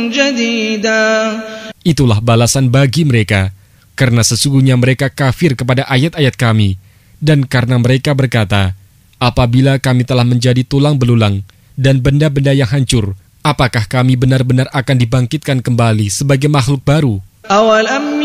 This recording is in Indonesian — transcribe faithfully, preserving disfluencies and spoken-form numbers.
جديدا. Itulah balasan bagi mereka, karena sesungguhnya mereka kafir kepada ayat-ayat kami, dan karena mereka berkata, apabila kami telah menjadi tulang belulang dan benda-benda yang hancur, apakah kami benar-benar akan dibangkitkan kembali sebagai makhluk baru? أولم